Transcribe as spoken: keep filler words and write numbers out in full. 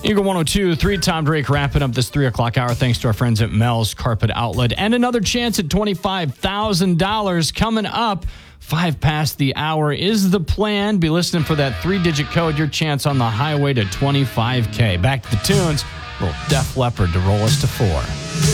Eagle one oh two, three, Tom Drake wrapping up this three o'clock hour thanks to our friends at Mel's Carpet Outlet. And another chance at twenty-five thousand dollars coming up. Five past the hour is the plan. Be listening for that three-digit code, your chance on the highway to twenty-five K. Back to the tunes. Little Def Leppard to roll us to four.